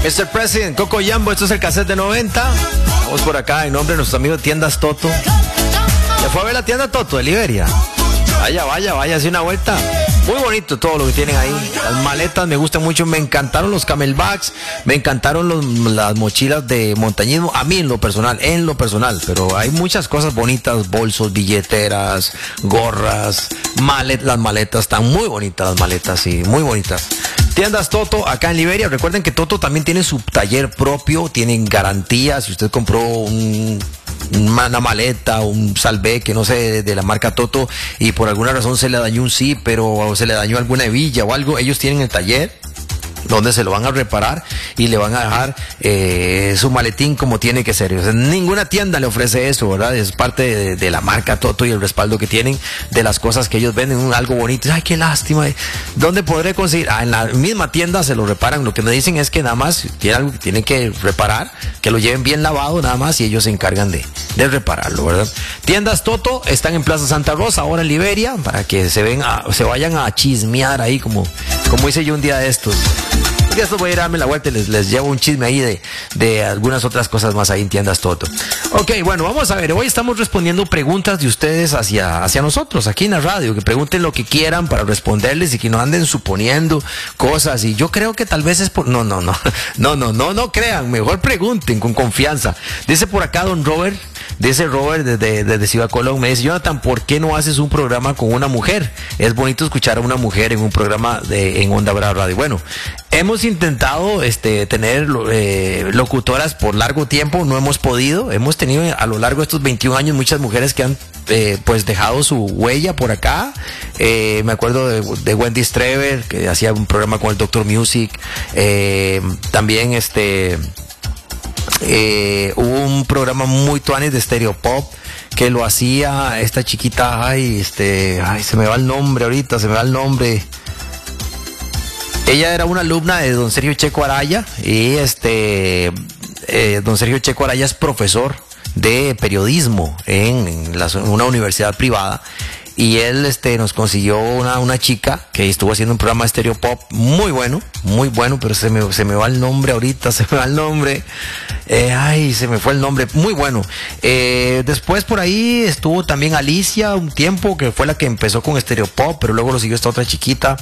Mr. President, Coco Jambo, esto es el cassette de 90. Vamos por acá en nombre de nuestro amigo Tiendas Toto. ¿Ya fue a ver la tienda Toto de Liberia? Vaya, hace una vuelta. Muy bonito todo lo que tienen ahí. Las maletas me gustan mucho. Me encantaron los camelbacks. Me encantaron las mochilas de montañismo. A mí en lo personal. Pero hay muchas cosas bonitas. Bolsos, billeteras, gorras, las maletas. Están muy bonitas las maletas, sí. Muy bonitas. Tiendas Toto acá en Liberia. Recuerden que Toto también tiene su taller propio. Tienen garantía. Si usted compró una maleta, un salvé que no sé, de la marca Toto, y por alguna razón se le dañó un zipper o se le dañó alguna hebilla o algo, ellos tienen el taller donde se lo van a reparar y le van a dejar su maletín como tiene que ser. O sea, ninguna tienda le ofrece eso, ¿verdad? Es parte de la marca Toto y el respaldo que tienen de las cosas que ellos venden, algo bonito. Ay, qué lástima. ¿Dónde podré conseguir? En la misma tienda se lo reparan. Lo que me dicen es que nada más tiene algo que tienen que reparar, que lo lleven bien lavado nada más y ellos se encargan de repararlo, ¿verdad? Tiendas Toto están en Plaza Santa Rosa, ahora en Liberia, para que se vayan a chismear ahí como hice yo un día de estos. Ya esto voy a ir a darme la vuelta y les llevo un chisme ahí de algunas otras cosas más ahí en Tiendas Toto. Ok, bueno, vamos a ver. Hoy estamos respondiendo preguntas de ustedes hacia nosotros aquí en la radio. Que pregunten lo que quieran para responderles y que no anden suponiendo cosas. Y yo creo que tal vez es por... No crean. Mejor pregunten con confianza. Dice por acá don Robert. Dice Robert desde Ciudad Colón. Me dice, Jonathan, ¿por qué no haces un programa con una mujer? Es bonito escuchar a una mujer en un programa en Onda Brava Radio. Bueno, hemos intentado tener locutoras por largo tiempo, no hemos podido. Hemos tenido a lo largo de estos 21 años muchas mujeres que han pues dejado su huella por acá. Me acuerdo de Wendy Strever, que hacía un programa con el Dr. Music. También hubo un programa muy tuanis de Stereo Pop que lo hacía esta chiquita, se me va el nombre ahorita, Ella era una alumna de don Sergio Checo Araya y don Sergio Checo Araya es profesor de periodismo en una universidad privada. Y él nos consiguió una chica que estuvo haciendo un programa de Stereo Pop muy bueno, pero se me va el nombre ahorita, se me fue el nombre, muy bueno. Después por ahí estuvo también Alicia un tiempo, que fue la que empezó con Stereo Pop, pero luego lo siguió esta otra chiquita.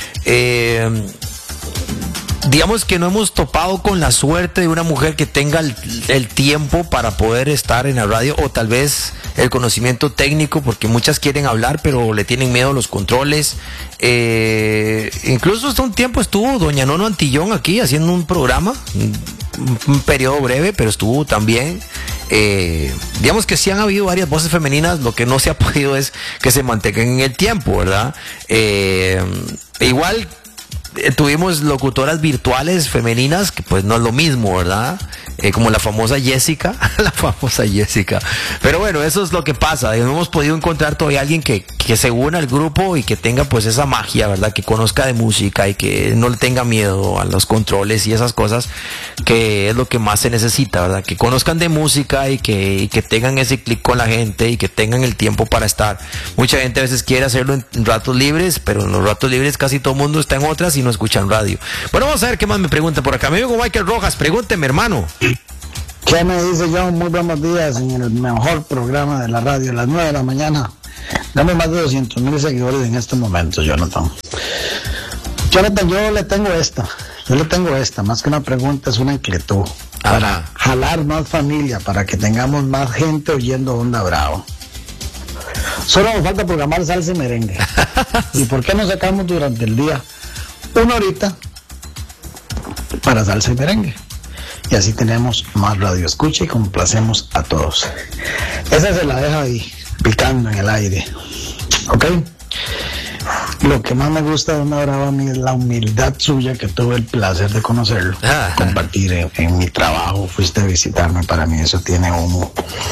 Digamos que no hemos topado con la suerte de una mujer que tenga el tiempo para poder estar en la radio, o tal vez el conocimiento técnico, porque muchas quieren hablar pero le tienen miedo a los controles. Incluso hasta un tiempo estuvo doña Nono Antillón aquí haciendo un programa, un periodo breve, pero estuvo también. Digamos que sí han habido varias voces femeninas, lo que no se ha podido es que se mantengan en el tiempo, ¿verdad? Igual tuvimos locutoras virtuales femeninas, que pues no es lo mismo, ¿verdad? Como la famosa Jessica, Pero bueno, eso es lo que pasa. No hemos podido encontrar todavía alguien que se una al grupo y que tenga pues esa magia, ¿verdad? Que conozca de música y que no le tenga miedo a los controles y esas cosas, que es lo que más se necesita, ¿verdad? Que conozcan de música y que tengan ese clic con la gente y que tengan el tiempo para estar. Mucha gente a veces quiere hacerlo en ratos libres, pero en los ratos libres casi todo el mundo está en otras y no escuchan radio. Bueno, vamos a ver qué más me pregunta por acá. Mi amigo Michael Rojas, pregúnteme, hermano. ¿Qué me dice John? Muy buenos días en el mejor programa de la radio, a las 9 de la mañana. Dame más de 200,000 seguidores en este momento, Jonathan. Jonathan, yo le tengo esta, más que una pregunta, es una inquietud. Para jalar más familia, para que tengamos más gente oyendo Onda Bravo. Solo nos falta programar salsa y merengue. ¿Y por qué no sacamos durante el día una horita para salsa y merengue? Y así tenemos más radio escucha y complacemos a todos. Esa se la deja ahí, picando en el aire. ¿Ok? Lo que más me gusta de Onda Brava a mí es la humildad suya, que tuve el placer de conocerlo, compartir en mi trabajo. Fuiste a visitarme, para mí eso tiene un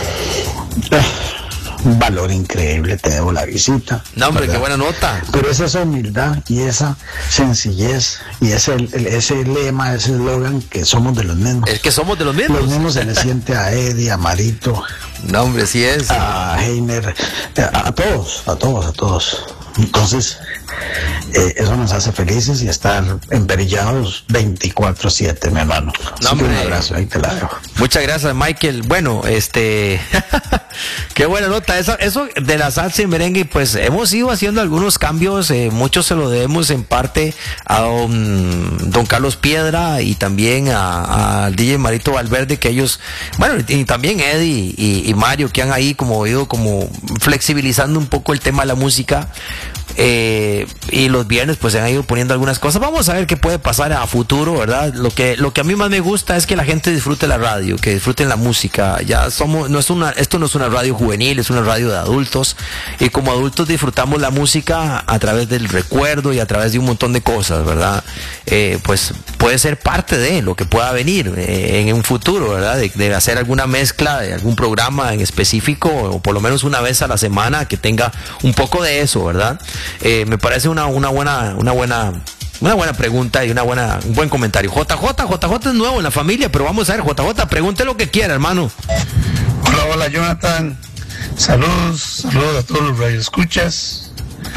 valor increíble, te debo la visita. No, hombre, ¿verdad? Qué buena nota. Pero es esa humildad y esa sencillez y ese lema, ese eslogan, que somos de los mismos. Es que somos de los mismos. Los mismos se le siente a Eddie, a Marito. No, hombre, sí es. A Heiner, a todos. Entonces, eso nos hace felices y estar emperillados 24/7, mi hermano. Así que un abrazo, ahí te la dejo. Muchas gracias, Michael. Bueno, qué buena nota. Eso de la salsa y merengue, pues hemos ido haciendo algunos cambios, muchos se lo debemos en parte a don Carlos Piedra y también al DJ Marito Valverde, que ellos, bueno, y también Eddie y Mario, que han ahí como ido como flexibilizando un poco el tema de la música. Y los viernes pues se han ido poniendo algunas cosas. Vamos a ver qué puede pasar a futuro, ¿verdad? Lo que a mí más me gusta es que la gente disfrute la radio, que disfruten la música. Esto no es una radio juvenil, es una radio de adultos, y como adultos disfrutamos la música a través del recuerdo y a través de un montón de cosas, ¿verdad? Pues puede ser parte de lo que pueda venir en un futuro, ¿verdad? De hacer alguna mezcla de algún programa en específico, o por lo menos una vez a la semana que tenga un poco de eso, ¿verdad? Me parece una buena pregunta y un buen comentario. JJ es nuevo en la familia, pero vamos a ver, JJ, pregunte lo que quiera, hermano. Hola, Jonathan. Saludos a todos los radioescuchas.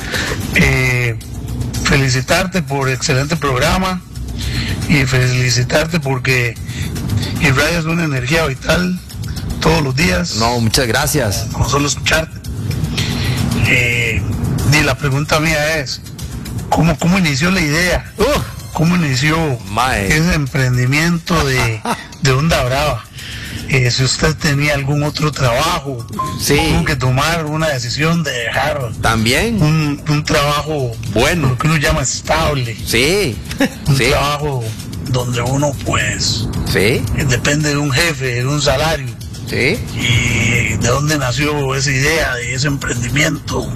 Felicitarte por excelente programa y felicitarte porque mi radio es una energía vital todos los días. No, muchas gracias. No solo escucharte. Y la pregunta mía es, ¿cómo inició la idea? ¿Cómo inició ese emprendimiento de Onda Brava? Si usted tenía algún otro trabajo, sí, tuvo que tomar una decisión de dejar también un trabajo bueno, lo que uno llama estable, sí, un sí, trabajo donde uno pues sí, depende de un jefe, de un salario. Sí. ¿Y de dónde nació esa idea, de ese emprendimiento,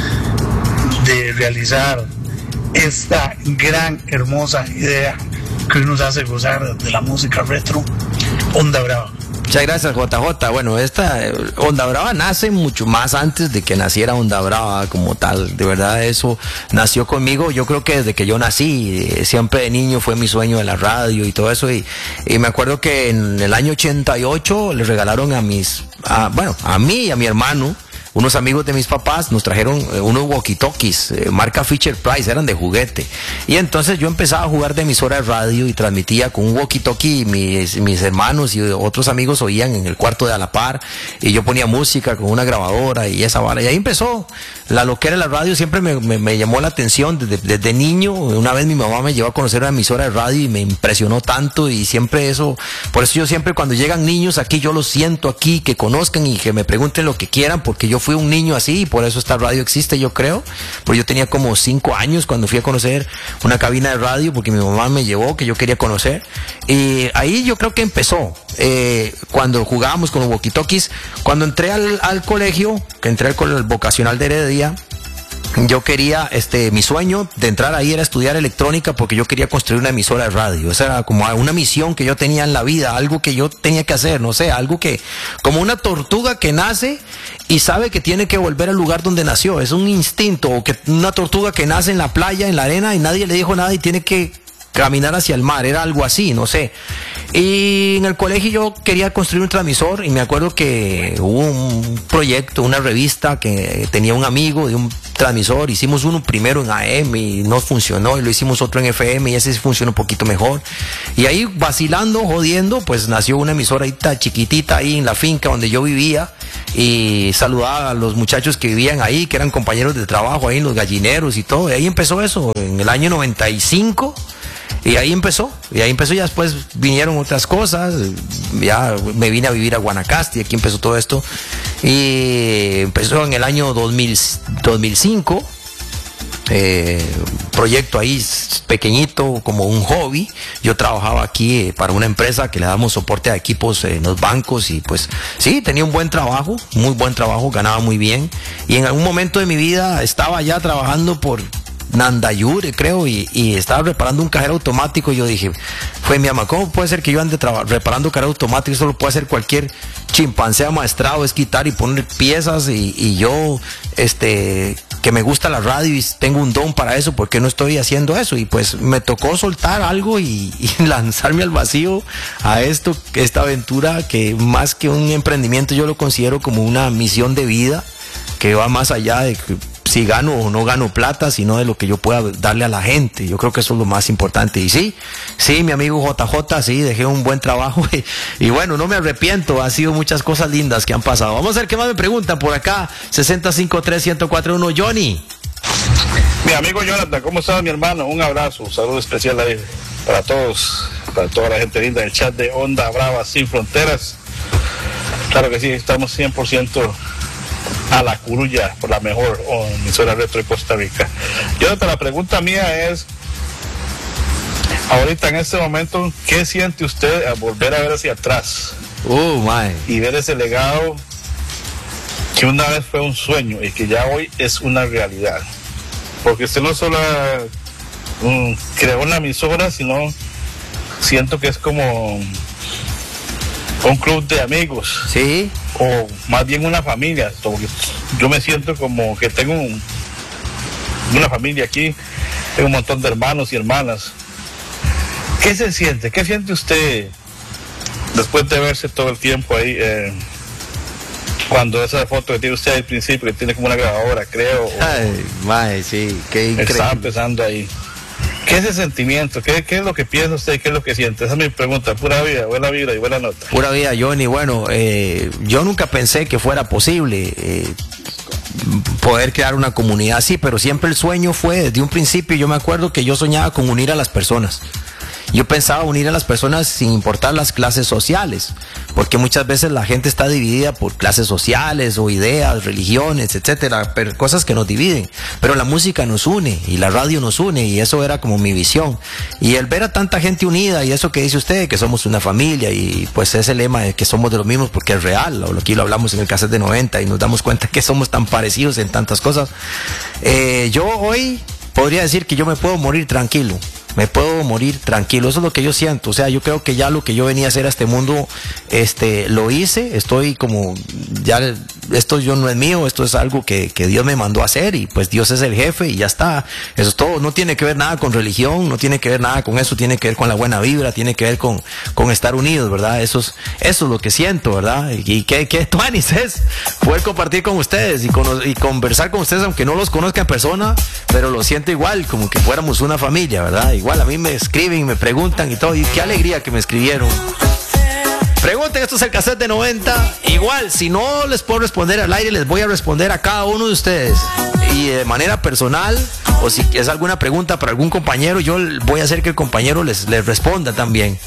de realizar esta gran, hermosa idea que hoy nos hace gozar de la música retro, Onda Brava? Muchas gracias, JJ. Bueno, esta Onda Brava nace mucho más antes de que naciera Onda Brava como tal. De verdad, eso nació conmigo. Yo creo que desde que yo nací, siempre de niño fue mi sueño de la radio y todo eso. Y me acuerdo que en el año 88 le regalaron a mí y a mi hermano, unos amigos de mis papás nos trajeron unos walkie-talkies, marca Fisher Price, eran de juguete. Y entonces yo empezaba a jugar de emisora de radio y transmitía con un walkie-talkie, mis hermanos y otros amigos oían en el cuarto de a la par, y yo ponía música con una grabadora y esa vara. Y ahí empezó la loquera de la radio, siempre me llamó la atención desde niño. Una vez mi mamá me llevó a conocer una emisora de radio y me impresionó tanto, y siempre eso, por eso yo siempre cuando llegan niños aquí, yo los siento aquí, que conozcan y que me pregunten lo que quieran, porque yo fui un niño así y por eso esta radio existe, yo creo. Porque yo tenía como 5 años cuando fui a conocer una cabina de radio, porque mi mamá me llevó, que yo quería conocer. Y ahí yo creo que empezó, cuando jugábamos con los walkie-talkies. Cuando entré al colegio, que entré al vocacional de Heredia, yo quería, mi sueño de entrar ahí era estudiar electrónica, porque yo quería construir una emisora de radio. Esa era como una misión que yo tenía en la vida, algo que yo tenía que hacer, no sé, algo que, como una tortuga que nace y sabe que tiene que volver al lugar donde nació. Es un instinto, o que una tortuga que nace en la playa, en la arena, y nadie le dijo nada y tiene que caminar hacia el mar. Era algo así, no sé. Y en el colegio yo quería construir un transmisor, y me acuerdo que hubo un proyecto, una revista que tenía un amigo de un transmisor. Hicimos uno primero en AM y no funcionó, y lo hicimos otro en FM y ese sí funcionó un poquito mejor. Y ahí vacilando, jodiendo, pues nació una emisora ahí chiquitita ahí en la finca donde yo vivía, y saludaba a los muchachos que vivían ahí, que eran compañeros de trabajo ahí en los gallineros y todo. Y ahí empezó eso, en el año 95. Y ahí empezó, ya después vinieron otras cosas. Ya me vine a vivir a Guanacaste y aquí empezó todo esto. Y empezó en el año 2005, proyecto ahí pequeñito, como un hobby. Yo trabajaba aquí para una empresa que le damos soporte a equipos en los bancos, y pues sí, tenía un buen trabajo, muy buen trabajo, ganaba muy bien. Y en algún momento de mi vida estaba ya trabajando por Nandayure, creo, y estaba reparando un cajero automático. Y yo dije, fue mi mamá, ¿cómo puede ser que yo ande reparando cajero automático? Eso lo puede hacer cualquier chimpancé amaestrado, es quitar y poner piezas, y yo, que me gusta la radio y tengo un don para eso, ¿por qué no estoy haciendo eso? Y pues me tocó soltar algo y lanzarme al vacío a esta aventura, que más que un emprendimiento yo lo considero como una misión de vida, que va más allá de que si gano o no gano plata, sino de lo que yo pueda darle a la gente. Yo creo que eso es lo más importante. Y sí, mi amigo JJ, sí, dejé un buen trabajo y bueno, no me arrepiento, ha sido muchas cosas lindas que han pasado. Vamos a ver qué más me preguntan por acá. 653-1041, Johnny. Mi amigo Jonathan, ¿cómo estás, mi hermano? Un abrazo, un saludo especial ahí para todos, para toda la gente linda del chat de Onda Brava Sin Fronteras. Claro que sí, estamos 100% a la curulla por la mejor emisora retro de Costa Rica. Jonathan, la pregunta mía es, ahorita en este momento, ¿qué siente usted al volver a ver hacia atrás? Y ver ese legado que una vez fue un sueño y que ya hoy es una realidad. Porque usted no solo creó una emisora, sino siento que es como un club de amigos. Sí. O más bien una familia. Yo me siento como que tengo una familia aquí, tengo un montón de hermanos y hermanas. ¿Qué se siente? ¿Qué siente usted después de verse todo el tiempo ahí? Cuando esa foto que tiene usted al principio, que tiene como una grabadora, creo. Ay, mae, sí, qué increíble. Estaba empezando ahí. ¿Qué es ese sentimiento? ¿Qué es lo que piensa usted? ¿Qué es lo que siente? Esa es mi pregunta. Pura vida, buena vibra y buena nota. Pura vida, Johnny. Bueno, yo nunca pensé que fuera posible poder crear una comunidad así, pero siempre el sueño fue, desde un principio, yo me acuerdo que yo soñaba con unir a las personas. Yo pensaba unir a las personas sin importar las clases sociales, porque muchas veces la gente está dividida por clases sociales o ideas, religiones, etcétera, pero cosas que nos dividen. Pero la música nos une y la radio nos une y eso era como mi visión. Y el ver a tanta gente unida y eso que dice usted, que somos una familia y pues ese lema de que somos de los mismos porque es real, aquí lo hablamos en el cassette de 90 y nos damos cuenta que somos tan parecidos en tantas cosas. Yo hoy podría decir que yo me puedo morir tranquilo. Me puedo morir tranquilo, eso es lo que yo siento. O sea, yo creo que ya lo que yo venía a hacer a este mundo, lo hice. Estoy como, ya, esto yo no es mío, esto es algo que Dios me mandó a hacer y pues Dios es el jefe y ya está. Eso es todo, no tiene que ver nada con religión, no tiene que ver nada con eso, tiene que ver con la buena vibra, tiene que ver con estar unidos, ¿verdad? Eso es lo que siento, ¿verdad? Y qué tuanis es poder compartir con ustedes y conversar con ustedes, aunque no los conozca en persona, pero lo siento igual, como que fuéramos una familia, ¿verdad? Igual a mí me escriben, me preguntan y todo, y qué alegría que me escribieron. Pregunten, esto es el cassette de 90. Igual, si no les puedo responder al aire, les voy a responder a cada uno de ustedes. Y de manera personal, o si es alguna pregunta para algún compañero, yo voy a hacer que el compañero les responda también.